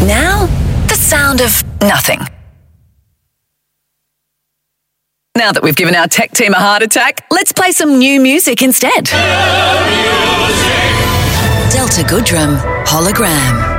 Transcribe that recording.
Now, the sound of nothing. Now that we've given our tech team a heart attack, let's play some new music instead. Delta Goodrum Hologram.